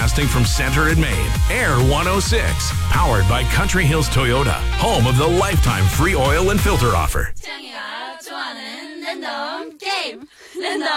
Broadcasting from Center in Maine, Air 106. Powered by Country Hills Toyota, home of the lifetime free oil and filter offer. 창이가 좋아하는 랜덤 게임. 랜덤